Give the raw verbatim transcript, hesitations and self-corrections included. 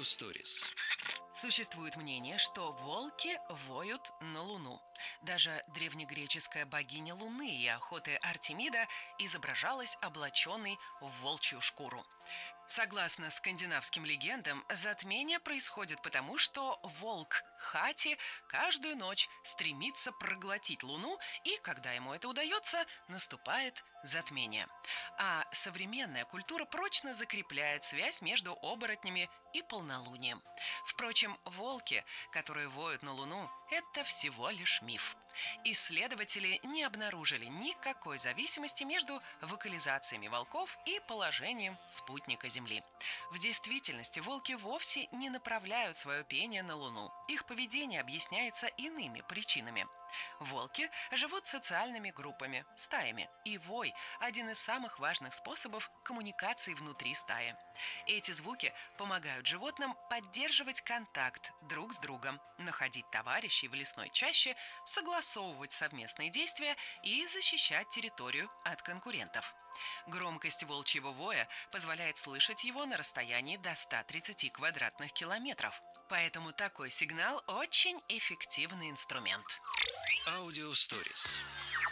Stories. Существует мнение, что волки воют на Луну. Даже древнегреческая богиня Луны и охоты Артемида изображалась облаченной в волчью шкуру. Согласно скандинавским легендам, затмение происходит потому, что волк Хати каждую ночь стремится проглотить Луну, и когда ему это удается, наступает затмение. А современная культура прочно закрепляет связь между оборотнями и полнолунием. Впрочем, волки, которые воют на Луну, это всего лишь миф. Исследователи не обнаружили никакой зависимости между вокализациями волков и положением спутника Земли. В действительности волки вовсе не направляют свое пение на Луну. Их поведение объясняется иными причинами. Волки живут социальными группами, стаями, и вой – один из самых важных способов коммуникации внутри стаи. Эти звуки помогают животным поддерживать контакт друг с другом, находить товарищей в лесной чаще, согласовывать совместные действия и защищать территорию от конкурентов. Громкость волчьего воя позволяет слышать его на расстоянии до ста тридцати квадратных километров. Поэтому такой сигнал очень эффективный инструмент. Audio Stories.